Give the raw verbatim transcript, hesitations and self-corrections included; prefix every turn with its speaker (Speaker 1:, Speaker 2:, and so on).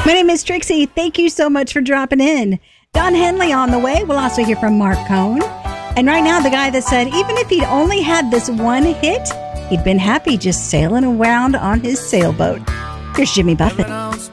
Speaker 1: My name is Trixie. Thank you so much for dropping in. Don Henley on the way. We'll also hear from Mark Cohn. And right now, the guy that said even if he'd only had this one hit, he'd been happy just sailing around on his sailboat. Here's Jimmy Buffett.